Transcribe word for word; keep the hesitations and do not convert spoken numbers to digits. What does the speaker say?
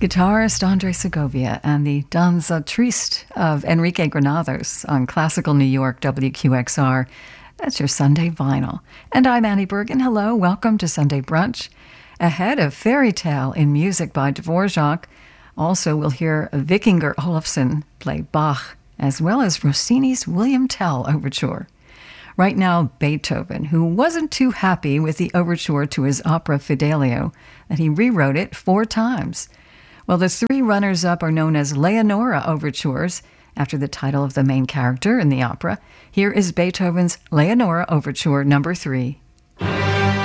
Guitarist Andre Segovia and the Danza Triste of Enrique Granados on Classical New York W Q X R. That's your Sunday Vinyl. And I'm Annie Bergen. Hello, welcome to Sunday Brunch. Ahead of Fairy Tale in music by Dvorak. Also, we'll hear Vikingur Olafsson play Bach, as well as Rossini's William Tell Overture. Right now, Beethoven, who wasn't too happy with the overture to his opera Fidelio, that he rewrote it four times. Well, the three runners-up are known as Leonora overtures, after the title of the main character in the opera. Here is Beethoven's Leonora Overture number three.